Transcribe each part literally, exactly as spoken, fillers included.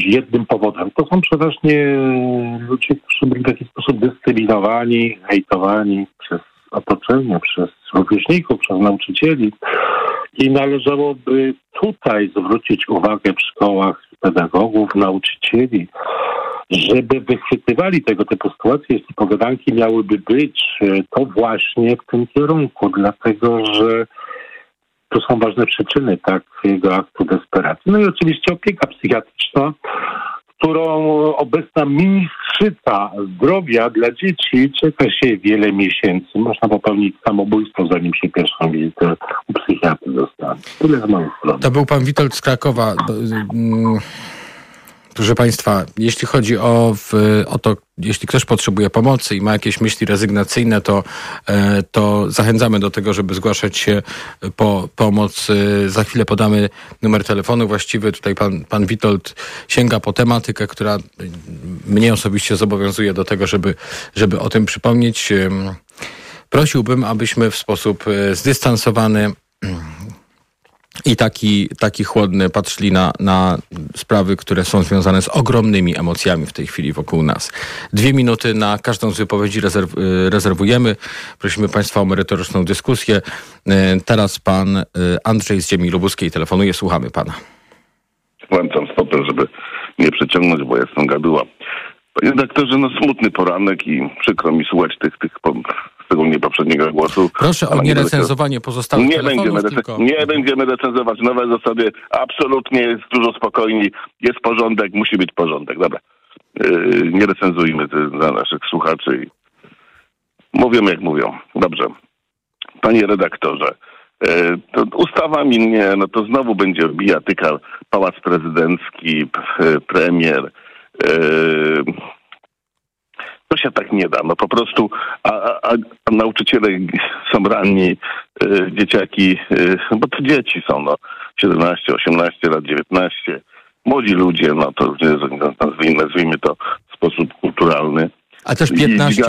jednym powodem. To są przeważnie ludzie, którzy byli w taki sposób dyscyplinowani, hejtowani przez otoczenie, przez rówieśników, przez nauczycieli. I należałoby tutaj zwrócić uwagę w szkołach pedagogów, nauczycieli, żeby wychwytywali tego typu sytuacje, jeśli pogadanki miałyby być, to właśnie w tym kierunku, dlatego że to są ważne przyczyny takiego aktu desperacji. No i oczywiście opieka psychiatryczna, którą obecna ministrzyca zdrowia dla dzieci czeka się wiele miesięcy. Można popełnić samobójstwo, zanim się pierwszą wizytę u psychiatry dostanie. Tyle z mojej strony. To był pan Witold z Krakowa. Proszę państwa, jeśli chodzi o, w, o to, jeśli ktoś potrzebuje pomocy i ma jakieś myśli rezygnacyjne, to, to zachęcamy do tego, żeby zgłaszać się po pomoc. Za chwilę podamy numer telefonu właściwy. Tutaj pan, pan Witold sięga po tematykę, która mnie osobiście zobowiązuje do tego, żeby, żeby o tym przypomnieć. Prosiłbym, abyśmy w sposób zdystansowany i taki, taki chłodny patrzyli na, na sprawy, które są związane z ogromnymi emocjami w tej chwili wokół nas. Dwie minuty na każdą z wypowiedzi rezerw, rezerwujemy. Prosimy państwa o merytoryczną dyskusję. Teraz pan Andrzej z ziemi lubuskiej telefonuje. Słuchamy pana. Włączam stopę, żeby nie przeciągnąć, bo jestem gaduła. Panie redaktorze, no smutny poranek i przykro mi słuchać tych, tych szczególnie poprzedniego głosu. Proszę o nierecenzowanie pozostałych nie telefonów. Będziemy rec- tylko... Nie będziemy recenzować. Nowe zasady absolutnie jest dużo spokojniej. Jest porządek, musi być porządek. Dobra. Yy, nie recenzujmy dla naszych słuchaczy. Mówią jak mówią. Dobrze. Panie redaktorze, yy, to ustawami nie, no to znowu będzie bijatyka, pałac prezydencki, p- premier. Yy, To się tak nie da. No po prostu, a, a, a nauczyciele są ranni, y, dzieciaki, y, bo to dzieci są, no, siedemnaście, osiemnaście lat, dziewiętnaście. Młodzi ludzie, no to nazwijmy, nazwijmy to w sposób kulturalny. A też piętnaście.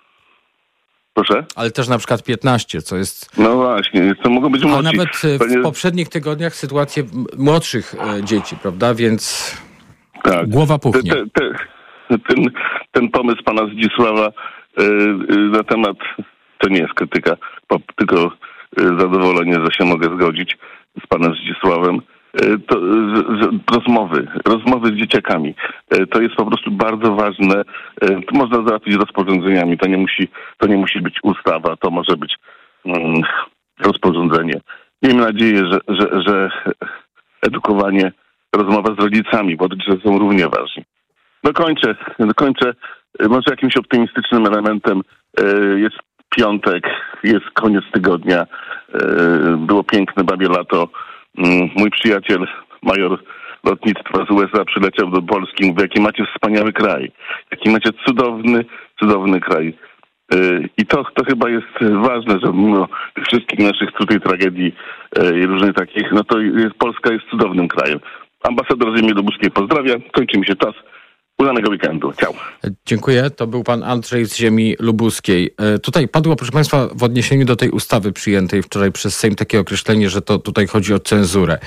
Proszę? Ale też na przykład piętnaście, co jest... No właśnie, to mogą być młodzi. A nawet w Panie... poprzednich tygodniach sytuacje młodszych e, dzieci, prawda? Więc tak. Głowa puchnie. Te, te, te, ten, ten pomysł pana Zdzisława y, y, na temat, to nie jest krytyka, po, tylko y, zadowolenie, że się mogę zgodzić z panem Zdzisławem. To z, z, rozmowy, rozmowy z dzieciakami. To jest po prostu bardzo ważne. To można załatwić rozporządzeniami. To nie musi, to nie musi być ustawa, to może być um, rozporządzenie. Miejmy nadzieję, że, że, że edukowanie, rozmowa z rodzicami, bo rodzice są równie ważni. Dokończę, dokończę może jakimś optymistycznym elementem. Jest piątek, jest koniec tygodnia. Było piękne babie lato. Mój przyjaciel, major lotnictwa z U S A przyleciał do Polski i mówi, jaki macie wspaniały kraj, jaki macie cudowny, cudowny kraj. I to, to chyba jest ważne, że mimo tych wszystkich naszych tutaj tragedii i różnych takich, no to jest, Polska jest cudownym krajem. Ambasador z ziemi lubuskiej pozdrawia, kończy mi się czas. Udanego weekendu. Ciao. Dziękuję. To był pan Andrzej z ziemi lubuskiej. Tutaj padło, proszę państwa, w odniesieniu do tej ustawy przyjętej wczoraj przez Sejm takie określenie, że to tutaj chodzi o cenzurę.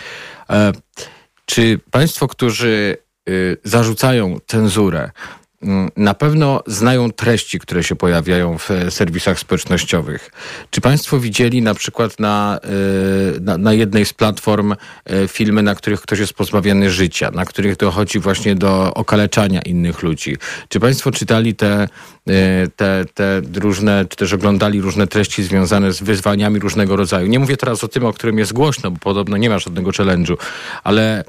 Czy państwo, którzy zarzucają cenzurę, na pewno znają treści, które się pojawiają w serwisach społecznościowych? Czy państwo widzieli na przykład na, na, na jednej z platform filmy, na których ktoś jest pozbawiony życia, na których dochodzi właśnie do okaleczania innych ludzi? Czy państwo czytali te, te, te różne, czy też oglądali różne treści związane z wyzwaniami różnego rodzaju? Nie mówię teraz o tym, o którym jest głośno, bo podobno nie ma żadnego challenge'u, ale...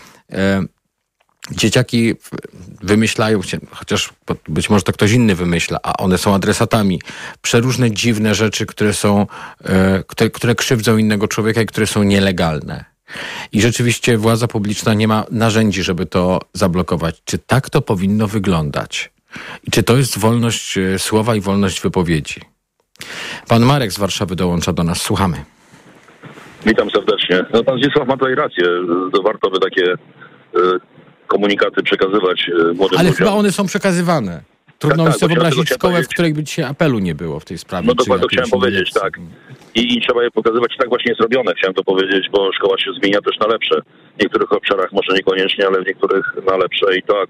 Dzieciaki wymyślają się, chociaż być może to ktoś inny wymyśla, a one są adresatami, przeróżne dziwne rzeczy, które są, e, które, które krzywdzą innego człowieka i które są nielegalne. I rzeczywiście władza publiczna nie ma narzędzi, żeby to zablokować. Czy tak to powinno wyglądać? I czy to jest wolność słowa i wolność wypowiedzi? Pan Marek z Warszawy dołącza do nas. Słuchamy. Witam serdecznie. No, pan Zdzisław ma tutaj rację. To warto by takie... Y- komunikaty przekazywać młodym Ale ludziom. chyba one są przekazywane. trudno tak, mi sobie tak, wyobrazić szkołę, powiedzieć. w której by dzisiaj apelu nie było w tej sprawie. No dokładnie to chciałem powiedzieć, tak. I, I trzeba je pokazywać, tak właśnie jest robione, chciałem to powiedzieć, bo szkoła się zmienia też na lepsze. W niektórych obszarach może niekoniecznie, ale w niektórych na lepsze i to